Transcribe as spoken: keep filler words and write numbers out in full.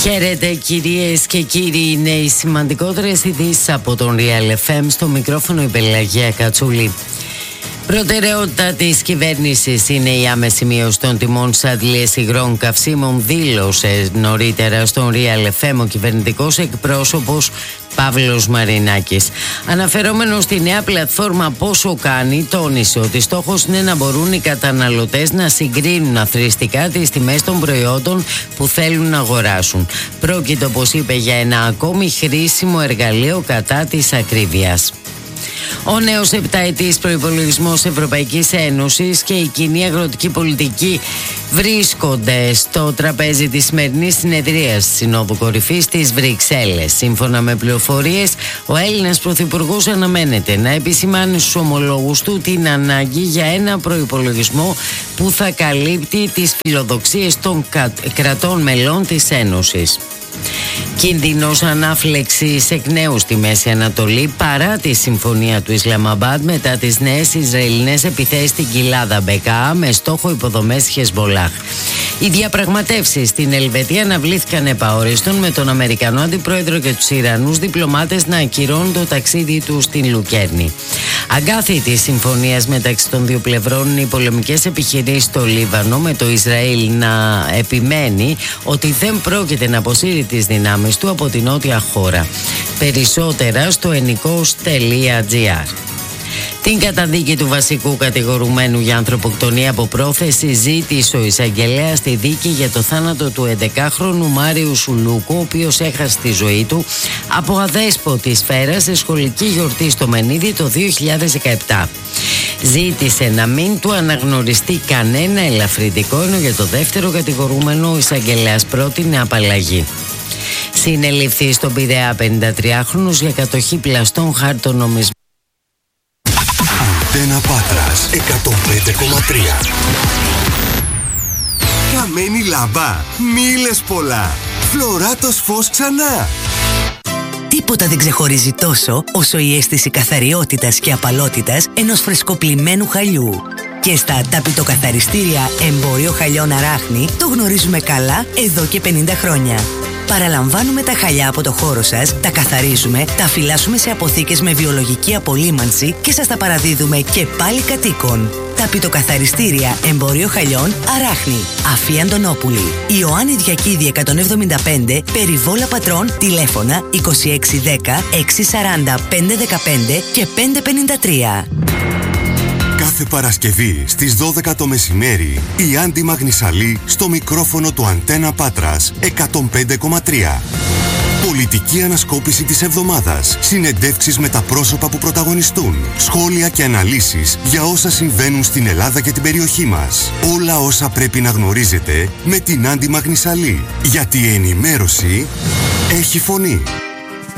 Χαίρετε κυρίες και κύριοι, είναι οι σημαντικότερες ειδήσεις από τον Real εφ εμ, στο μικρόφωνο η Πελαγία Κατσούλη. Προτεραιότητα της κυβέρνησης είναι η άμεση μείωση των τιμών στις αντλίες υγρών καυσίμων, δήλωσε νωρίτερα στον Real εφ εμ ο κυβερνητικός εκπρόσωπος Παύλος Μαρινάκης. Αναφερόμενος στη νέα πλατφόρμα Πόσο Κάνει, τόνισε ότι στόχος είναι να μπορούν οι καταναλωτές να συγκρίνουν αθροιστικά τις τιμές των προϊόντων που θέλουν να αγοράσουν. Πρόκειται, όπως είπε, για ένα ακόμη χρήσιμο εργαλείο κατά της ακρίβειας. Ο νέος επταετής προϋπολογισμός Ευρωπαϊκής Ένωσης και η κοινή αγροτική πολιτική βρίσκονται στο τραπέζι της σημερινής συνεδρίας της Συνόδου Κορυφής στις Βρυξέλλες. Σύμφωνα με πληροφορίες, ο Έλληνας Πρωθυπουργός αναμένεται να επισημάνει στους ομολόγους του την ανάγκη για ένα προϋπολογισμό που θα καλύπτει τις φιλοδοξίες των κρατών μελών της Ένωσης. Κίνδυνος ανάφλεξης εκ νέου στη Μέση Ανατολή παρά τη συμφωνία του Ισλαμαμπάντ μετά τις νέες Ισραηλινές επιθέσεις στην κοιλάδα Μπεκά με στόχο υποδομές Χεσμολάχ. Οι διαπραγματεύσεις στην Ελβετία αναβλήθηκαν επαόριστον, με τον Αμερικανό Αντιπρόεδρο και τους Ιρανούς διπλωμάτες να ακυρώνουν το ταξίδι του στην Λουκέρνη. Αγκάθι της συμφωνίας μεταξύ των δύο πλευρών είναι οι πολεμικές επιχειρήσεις στο Λίβανο, με το Ισραήλ να επιμένει ότι δεν πρόκειται να αποσύρει τις δυνάμεις του από την νότια χώρα. Περισσότερα στο ενικός τελεία τζι άρ. Την καταδίκη του βασικού κατηγορουμένου για ανθρωποκτονία από πρόθεση ζήτησε ο εισαγγελέας στη δίκη για το θάνατο του έντεκαχρονου Μάριου Σουλούκου, ο οποίος έχασε τη ζωή του από αδέσποτη σφαίρα σε σχολική γιορτή στο Μενίδη το δύο χιλιάδες δεκαεπτά. Ζήτησε να μην του αναγνωριστεί κανένα ελαφρυντικό, ενώ για το δεύτερο κατηγορούμενο ο εισαγγελέας πρότεινε απαλλαγή. Συνελήφθη στον Πειραιά πενηντατριάχρονος για κατοχή πλαστών χάρτων νομισμάτων. Αντένα Πάτρας εκατόν πέντε κόμμα τρία. Καμένη λαμπά, μίλες πολλά. Φλωράτος φως ξανά. Τίποτα δεν ξεχωρίζει τόσο όσο η αίσθηση καθαριότητας και απαλότητας ενός φρεσκοπλημμένου χαλιού. Και στα ταπητοκαθαριστήρια Εμπόριο Χαλιών Αράχνη το γνωρίζουμε καλά εδώ και πενήντα χρόνια. Παραλαμβάνουμε τα χαλιά από το χώρο σας, τα καθαρίζουμε, τα φυλάσσουμε σε αποθήκες με βιολογική απολύμανση και σας τα παραδίδουμε και πάλι κατοίκων. Ταπητοκαθαριστήρια Εμπόριο Χαλιών Αράχνη. Αφή Αντωνόπουλη. Ιωάννη Διακίδη εκατόν εβδομήντα πέντε, Περιβόλα Πατρών, τηλέφωνα είκοσι έξι δέκα έξι σαράντα πέντε δεκαπέντε και πέντε πενήντα τρία. Κάθε Παρασκευή στις δώδεκα το μεσημέρι, η Άντι Μαγνησαλή στο μικρόφωνο του Αντένα Πάτρας εκατόν πέντε κόμμα τρία. Πολιτική ανασκόπηση της εβδομάδας, συνεντεύξεις με τα πρόσωπα που πρωταγωνιστούν, σχόλια και αναλύσεις για όσα συμβαίνουν στην Ελλάδα και την περιοχή μας. Όλα όσα πρέπει να γνωρίζετε με την Άντι Μαγνησαλή, γιατί η ενημέρωση έχει φωνή.